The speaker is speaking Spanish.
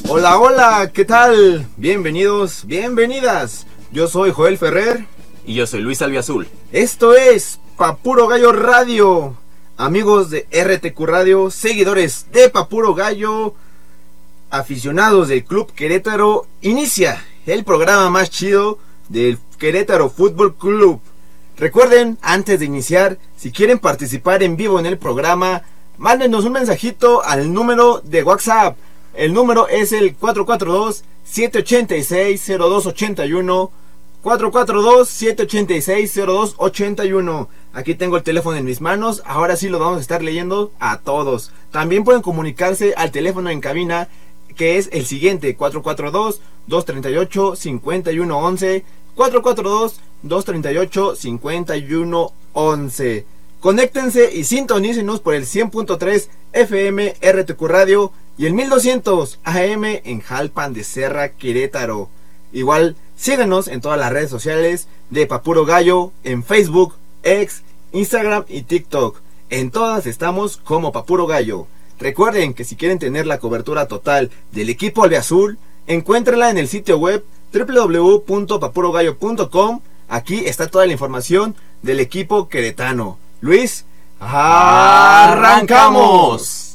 Hola, hola, ¿qué tal? Bienvenidos, bienvenidas. Yo soy Joel Ferrer. Y yo soy Luis Albiazul. Esto es Papuro Gallo Radio. Amigos de RTQ Radio, seguidores de Papuro Gallo, aficionados del Club Querétaro, inicia el programa más chido del Querétaro Fútbol Club. Recuerden, antes de iniciar, si quieren participar en vivo en el programa, mándenos un mensajito al número de WhatsApp. El número es el 442-786-0281. 442-786-0281. Aquí tengo el teléfono en mis manos. Ahora sí lo vamos a estar leyendo a todos. También pueden comunicarse al teléfono en cabina, que es el siguiente: 442-238-5111. 442-238-5111. Conéctense y sintonícenos por el 100.3 FM RTQ Radio y el 1200 AM en Jalpan de Serra, Querétaro. Igual, síganos en todas las redes sociales de Papuro Gallo, en Facebook, X, Instagram y TikTok. En todas estamos como Papuro Gallo. Recuerden que si quieren tener la cobertura total del equipo albiazul, encuéntrenla en el sitio web www.papurogallo.com. Aquí está toda la información del equipo queretano. Luis, ¡arrancamos!